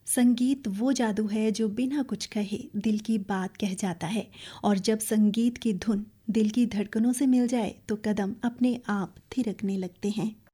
संगीत वो जादू है जो बिना कुछ कहे दिल की बात कह जाता है। और जब संगीत की धुन दिल की धड़कनों से मिल जाए तो कदम अपने आप थिरकने लगते हैं।